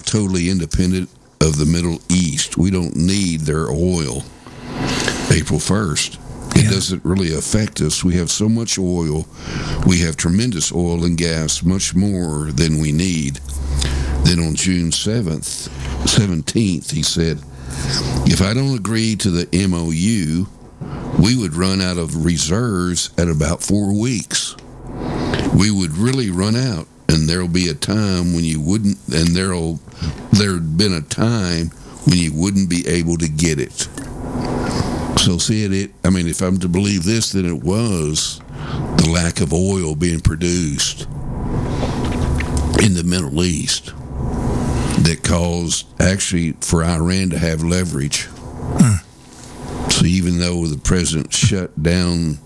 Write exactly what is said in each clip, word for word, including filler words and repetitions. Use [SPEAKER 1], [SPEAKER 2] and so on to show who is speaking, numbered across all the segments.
[SPEAKER 1] totally independent of the Middle East. We don't need their oil April first. It
[SPEAKER 2] Yeah.
[SPEAKER 1] doesn't really affect us. We have so much oil. We have tremendous oil and gas, much more than we need. Then on June seventh, seventeenth, he said, if I don't agree to the M O U, we would run out of reserves at about four weeks. We would really run out, and there'll be a time when you wouldn't, and there'll, there'd been a time when you wouldn't be able to get it. So see it, it, I mean, if I'm to believe this, then it was the lack of oil being produced in the Middle East that caused, actually, for Iran to have leverage.
[SPEAKER 2] Hmm.
[SPEAKER 1] So even though the president shut down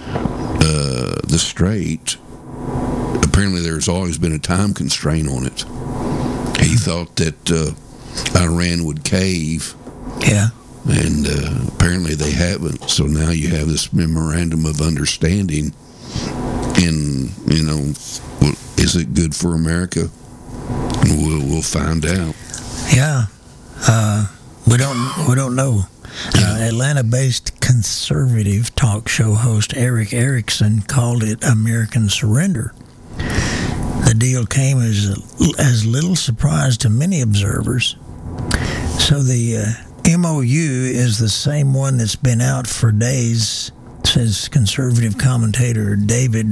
[SPEAKER 1] uh, the strait, apparently there's always been a time constraint on it. He thought that uh, Iran would cave,
[SPEAKER 2] Yeah.
[SPEAKER 1] and uh, apparently they haven't. So now you have this memorandum of understanding, and, you know, well, is it good for America? We'll, we'll find out.
[SPEAKER 2] Yeah. Uh, we don't we don't know. Uh, Atlanta-based conservative talk show host Eric Erickson called it American surrender. The deal came as as little surprise to many observers. So the uh, M O U is the same one that's been out for days, says conservative commentator David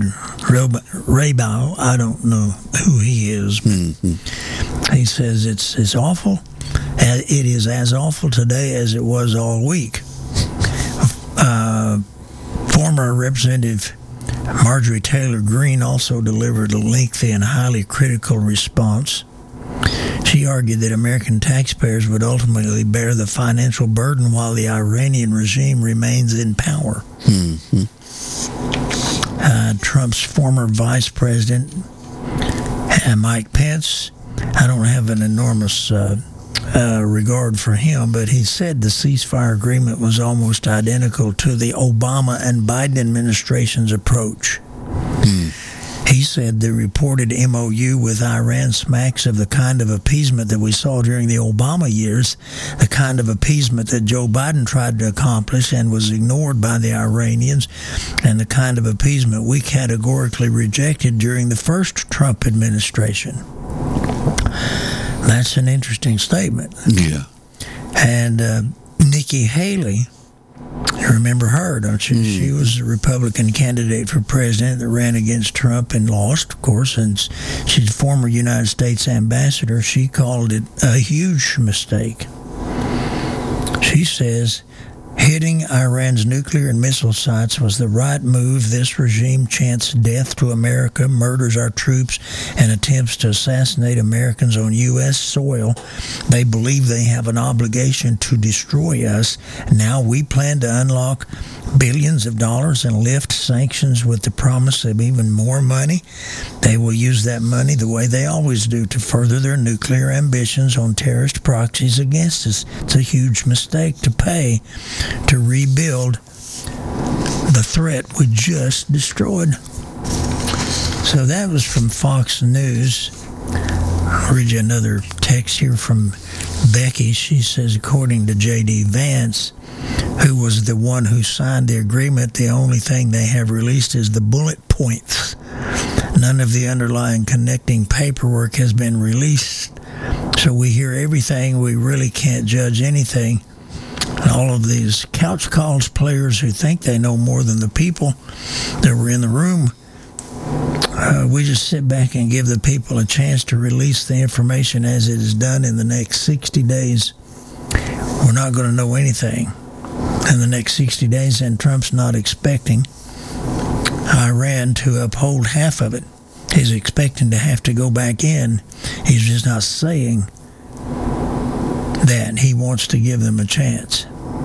[SPEAKER 2] Rabau. I don't know who he is, but
[SPEAKER 1] Mm-hmm.
[SPEAKER 2] he says it's it's awful. Uh, It is as awful today as it was all week. Uh, former Representative Marjorie Taylor Greene also delivered a lengthy and highly critical response. She argued that American taxpayers would ultimately bear the financial burden while the Iranian regime remains in power.
[SPEAKER 1] Mm-hmm.
[SPEAKER 2] Uh, Trump's former vice president, uh, Mike Pence, I don't have an enormous uh, uh, regard for him, but he said the ceasefire agreement was almost identical to the Obama and Biden administration's approach.
[SPEAKER 1] Mm.
[SPEAKER 2] He said the reported M O U with Iran smacks of the kind of appeasement that we saw during the Obama years, the kind of appeasement that Joe Biden tried to accomplish and was ignored by the Iranians, and the kind of appeasement we categorically rejected during the first Trump administration. That's an interesting statement.
[SPEAKER 1] Yeah.
[SPEAKER 2] And uh, Nikki Haley, you remember her, don't you?
[SPEAKER 1] Mm.
[SPEAKER 2] She was a Republican candidate for president that ran against Trump and lost, of course, and she's a former United States ambassador. She called it a huge mistake. She says, hitting Iran's nuclear and missile sites was the right move. This regime chants death to America, murders our troops, and attempts to assassinate Americans on U S soil. They believe they have an obligation to destroy us. Now we plan to unlock billions of dollars and lift sanctions with the promise of even more money. They will use that money the way they always do to further their nuclear ambitions on terrorist proxies against us. It's a huge mistake to pay to rebuild the threat we just destroyed. So that was from Fox News. I'll read you another text here from Becky. She says, according to J D Vance, who was the one who signed the agreement, the only thing they have released is the bullet points. None of the underlying connecting paperwork has been released. So we hear everything. We really can't judge anything. And all of these couch calls players who think they know more than the people that were in the room, uh, we just sit back and give the people a chance to release the information as it is done in the next sixty days. We're not going to know anything in the next sixty days, and Trump's not expecting Iran to uphold half of it. He's expecting to have to go back in. He's just not saying that. He wants to give them a chance.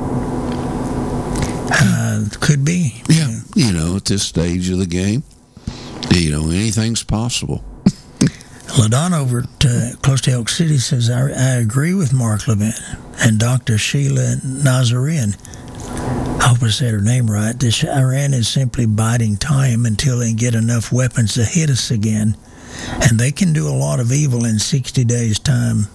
[SPEAKER 2] Uh, could be.
[SPEAKER 1] Yeah. You know, at this stage of the game, you know, anything's possible.
[SPEAKER 2] LaDon over at, uh, close to Elk City says, I, I agree with Mark Levin and Doctor Sheila Nazarian. I hope I said her name right. This Iran is simply biding time until they get enough weapons to hit us again. And they can do a lot of evil in sixty days' time.